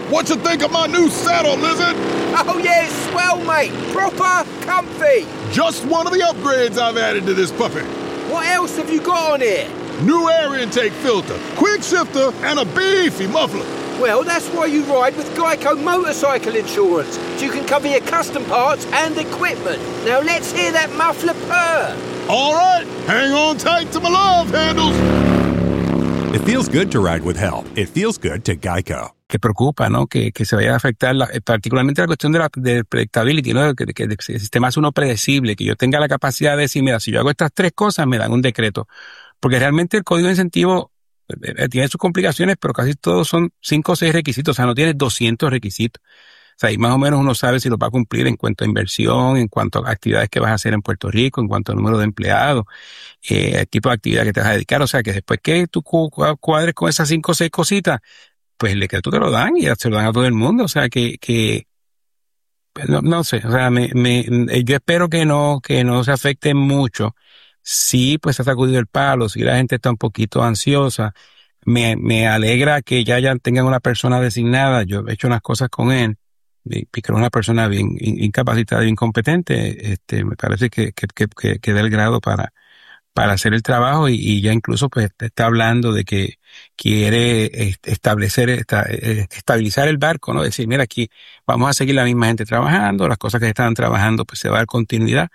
What you think of my new saddle, Lizard? Oh yeah, it's swell, mate. Proper comfy. Just one of the upgrades I've added to this puppy. What else have you got on here? New air intake filter, quick shifter, and a beefy muffler. Well, that's why you ride with Geico Motorcycle Insurance, so you can cover your custom parts and equipment. Now let's hear that muffler purr. All right, hang on tight to my love handles. It feels good to ride with help. It feels good to Geico. Que preocupa, ¿no? Que se vaya a afectar particularmente la cuestión de predictability, ¿no? Que el sistema es uno predecible, que yo tenga la capacidad de decir, mira, si yo hago estas 3 cosas, me dan un decreto. Porque realmente el código de incentivo tiene sus complicaciones, pero casi todos son 5 o 6 requisitos, o sea, no tiene 200 requisitos. O sea, ahí más o menos uno sabe si lo va a cumplir en cuanto a inversión, en cuanto a actividades que vas a hacer en Puerto Rico, en cuanto al número de empleados, el tipo de actividad que te vas a dedicar. O sea, que después que tú cuadres con esas 5 o 6 cositas, pues el decreto te lo dan y se lo dan a todo el mundo. O sea, que no sé. O sea, yo espero que no se afecte mucho. Sí, pues se ha sacudido el palo, si la gente está un poquito ansiosa. Me alegra que ya tengan una persona designada. Yo he hecho unas cosas con él. Y creo que es una persona bien incapacitada y incompetente. Me parece que da el grado para hacer el trabajo y ya incluso pues está hablando de que quiere estabilizar el barco, ¿no? Decir, mira, aquí vamos a seguir la misma gente trabajando, las cosas que estaban trabajando pues se va a dar continuidad.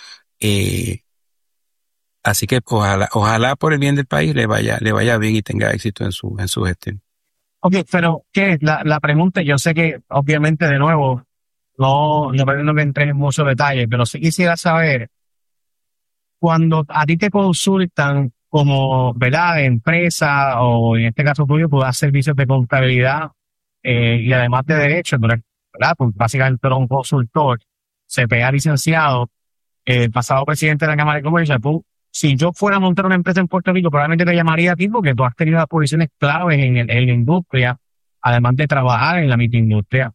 Así que ojalá por el bien del país le vaya bien y tenga éxito en su gestión. Ok, pero ¿qué es? La pregunta, yo sé que obviamente de nuevo no pretendo que entre en muchos detalles, pero sí quisiera saber, cuando a ti te consultan como, ¿verdad?, empresa o en este caso tuyo, tú das servicios de contabilidad y además de derecho, ¿verdad? Pues básicamente tú eres un consultor, CPA licenciado, pasado presidente de la Cámara de Comercio. Si yo fuera a montar una empresa en Puerto Rico, probablemente te llamaría a ti porque tú has tenido posiciones claves en la industria, además de trabajar en la misma industria.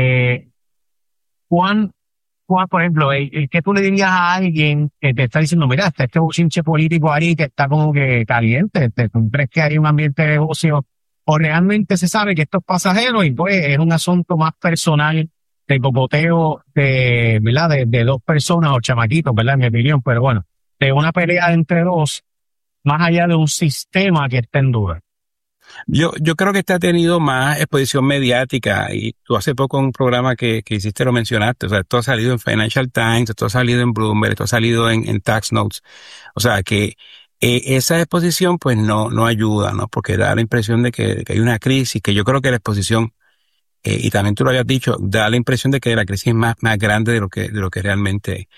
Juan, por ejemplo, ¿qué tú le dirías a alguien que te está diciendo, mira, está este bochinche político ahí que está como que caliente? ¿Tú crees que hay un ambiente de negocio? ¿O realmente se sabe que esto es pasajero y pues es un asunto más personal de cocoteo ¿verdad? De 2 personas o chamaquitos, ¿verdad? En mi opinión, pero bueno, de una pelea entre 2, más allá de un sistema que está en duda. Yo creo que este ha tenido más exposición mediática y tú hace poco en un programa que hiciste lo mencionaste, o sea, esto ha salido en Financial Times, esto ha salido en Bloomberg, esto ha salido en Tax Notes, o sea que esa exposición pues no ayuda, ¿no? Porque da la impresión de que hay una crisis, que yo creo que la exposición, y también tú lo habías dicho, da la impresión de que la crisis es más grande de lo que realmente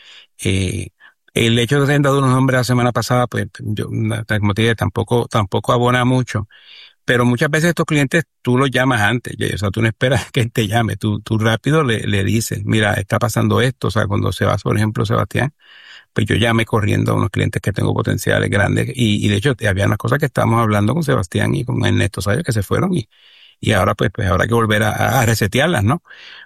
el hecho de que se hayan dado unos nombres la semana pasada, pues yo, como te dije, tampoco abona mucho. Pero muchas veces estos clientes tú los llamas antes, o sea, tú no esperas que él te llame, tú rápido le dices, mira, está pasando esto, o sea, cuando se va, por ejemplo, Sebastián, pues yo llamé corriendo a unos clientes que tengo potenciales grandes y de hecho había unas cosas que estábamos hablando con Sebastián y con Ernesto Sayas que se fueron y ahora pues habrá que volver a resetearlas, ¿no?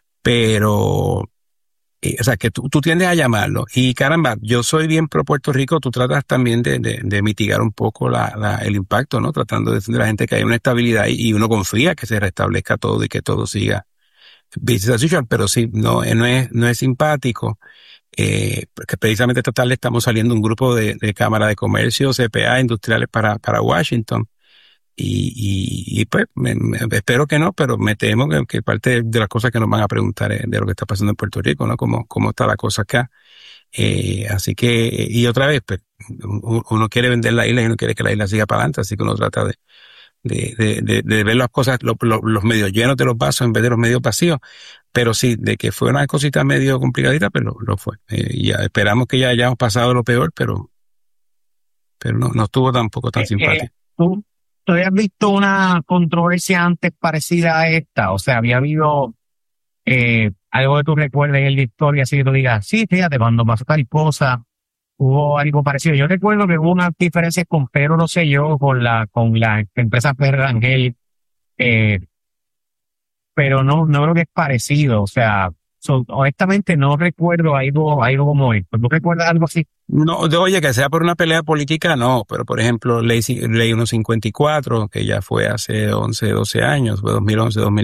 Pero o sea, que tú tiendes a llamarlo. Y caramba, yo soy bien pro Puerto Rico, tú tratas también de mitigar un poco el impacto, ¿no? Tratando de decirle a la gente que hay una estabilidad y uno confía que se restablezca todo y que todo siga business as usual, pero sí, no es simpático. Porque precisamente esta tarde estamos saliendo un grupo de Cámara de Comercio, CPA, industriales para Washington. Y pues espero que no, pero me temo que parte de las cosas que nos van a preguntar es de lo que está pasando en Puerto Rico, ¿no? Cómo está la cosa acá. Así que, y otra vez, pues, uno quiere vender la isla y no quiere que la isla siga para adelante, así que uno trata de ver las cosas, los medios llenos de los vasos en vez de los medios vacíos. Pero sí, de que fue una cosita medio complicadita, pero lo fue. Y ya esperamos que ya hayamos pasado lo peor, pero no estuvo tampoco tan simpático. ¿Tú habías visto una controversia antes parecida a esta? O sea, había habido algo que tú recuerdes en la historia, así que tú digas, sí, fíjate, cuando pasó tal cosa, hubo algo parecido. Yo recuerdo que hubo unas diferencias con Pedro Rosselló, con la empresa Ferrangel, pero no creo que es parecido. O sea, honestamente no recuerdo algo como esto. ¿Tú recuerdas algo así? No, oye, que sea por una pelea política, no, pero por ejemplo, ley 154, que ya fue hace 11, 12 años, fue 2011,